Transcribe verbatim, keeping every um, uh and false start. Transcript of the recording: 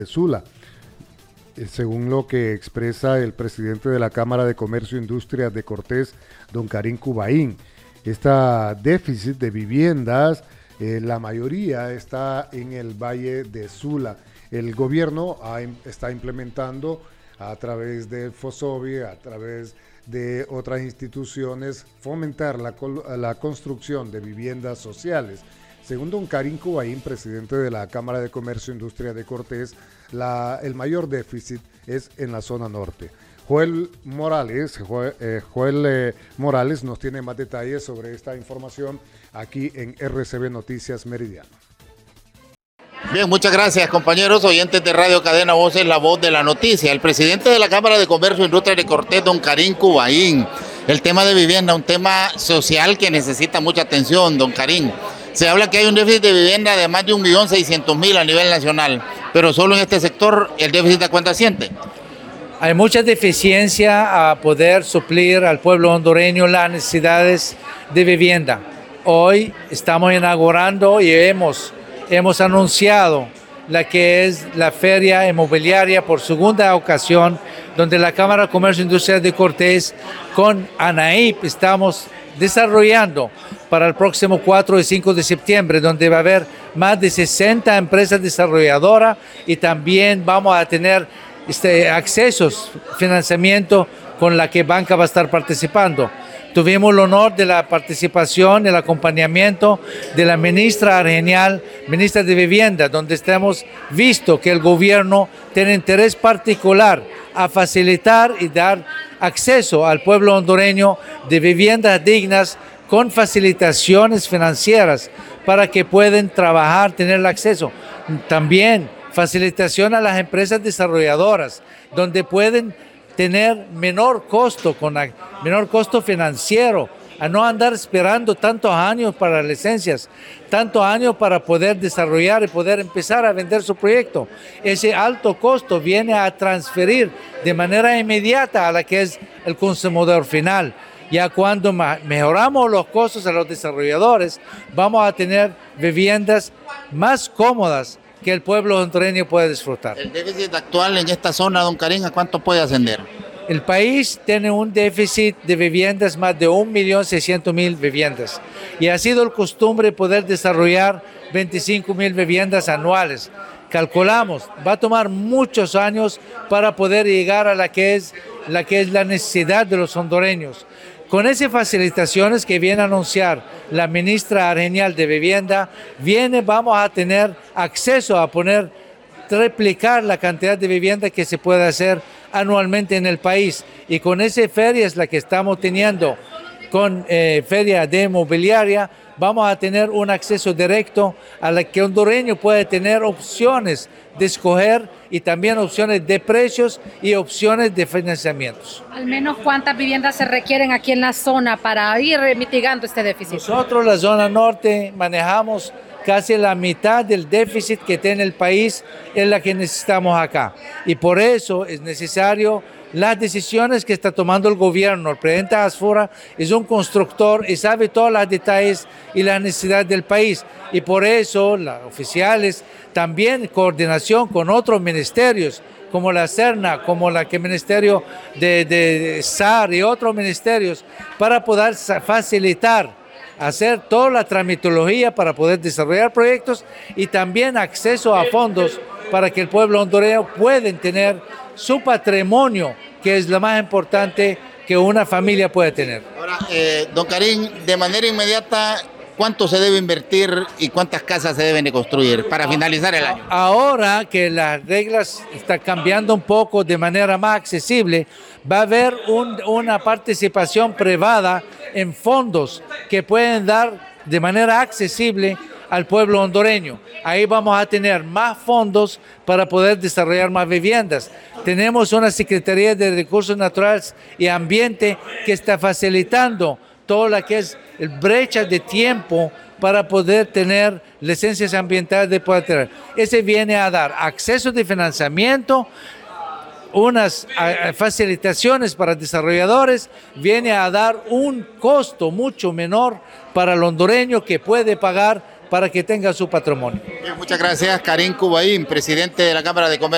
de Sula. Eh, Según lo que expresa el presidente de la Cámara de Comercio e Industria de Cortés, don Karim Kubain, este déficit de viviendas, eh, la mayoría está en el Valle de Sula. El gobierno ha, está implementando a través del FOSOBI, a través de otras instituciones, fomentar la, la construcción de viviendas sociales. Según don Karim Kubain, presidente de la Cámara de Comercio e Industria de Cortés, la, el mayor déficit es en la zona norte. Joel Morales, Joel, eh, Joel eh, Morales nos tiene más detalles sobre esta información aquí en R C B Noticias Meridiano. Bien, muchas gracias, compañeros oyentes de Radio Cadena Voces, la voz de la noticia. El presidente de la Cámara de Comercio e Industria de Cortés, don Karim Kubain. El tema de vivienda, un tema social que necesita mucha atención, don Karim. Se habla que hay un déficit de vivienda de más de un millón seiscientos mil a nivel nacional, pero solo en este sector el déficit, ¿a cuánto asciende? Hay mucha deficiencia a poder suplir al pueblo hondureño las necesidades de vivienda. Hoy estamos inaugurando y hemos, hemos anunciado la que es la Feria Inmobiliaria por segunda ocasión, donde la Cámara de Comercio e Industria de Cortés con ANAIP estamos desarrollando para el próximo cuatro y cinco de septiembre, donde va a haber más de sesenta empresas desarrolladoras y también vamos a tener este, accesos, financiamiento con la que banca va a estar participando. Tuvimos el honor de la participación, el acompañamiento de la ministra Argenial, ministra de Vivienda, donde hemos visto que el gobierno tiene interés particular a facilitar y dar acceso al pueblo hondureño de viviendas dignas con facilitaciones financieras para que puedan trabajar, tener el acceso. También facilitación a las empresas desarrolladoras, donde pueden tener menor costo, con menor costo financiero, a no andar esperando tantos años para las licencias, tantos años para poder desarrollar y poder empezar a vender su proyecto. Ese alto costo viene a transferir de manera inmediata a la que es el consumidor final. Ya cuando mejoramos los costos a los desarrolladores, vamos a tener viviendas más cómodas que el pueblo hondureño puede disfrutar. El déficit actual en esta zona, don Karim, ¿a cuánto puede ascender? El país tiene un déficit de viviendas más de un millón seiscientos mil viviendas y ha sido el costumbre poder desarrollar veinticinco mil viviendas anuales. Calculamos, va a tomar muchos años para poder llegar a la que es la, que es la necesidad de los hondureños. Con esas facilitaciones que viene a anunciar la ministra Argenial de Vivienda, viene, vamos a tener acceso a poner, triplicar la cantidad de vivienda que se puede hacer anualmente en el país. Y con esa feria es la que estamos teniendo, con eh, Feria de Inmobiliaria, vamos a tener un acceso directo a la que hondureño puede tener opciones de escoger y también opciones de precios y opciones de financiamientos. Al menos cuántas viviendas se requieren aquí en la zona para ir mitigando este déficit. Nosotros, la zona norte, manejamos casi la mitad del déficit que tiene el país, es la que necesitamos acá. Y por eso es necesario las decisiones que está tomando el gobierno. El presidente Asfora es un constructor y sabe todos los detalles y las necesidades del país. Y por eso los oficiales, también en coordinación con otros ministerios, como la Serna, como la que Ministerio de, de, de S A R y otros ministerios, para poder facilitar hacer toda la tramitología para poder desarrollar proyectos y también acceso a fondos para que el pueblo hondureño pueda tener su patrimonio, que es lo más importante que una familia puede tener. Ahora, eh, don Karim, de manera inmediata, ¿cuánto se debe invertir y cuántas casas se deben de construir para finalizar el año? Ahora que las reglas están cambiando un poco de manera más accesible, va a haber un, una participación privada en fondos que pueden dar de manera accesible al pueblo hondureño. Ahí vamos a tener más fondos para poder desarrollar más viviendas. Tenemos una Secretaría de Recursos Naturales y Ambiente que está facilitando todo lo que es el brecha de tiempo para poder tener licencias ambientales de poder tener. Ese viene a dar acceso de financiamiento, unas facilitaciones para desarrolladores, viene a dar un costo mucho menor para el hondureño que puede pagar para que tenga su patrimonio. Muchas gracias, Karim Kubain, presidente de la Cámara de Comercio.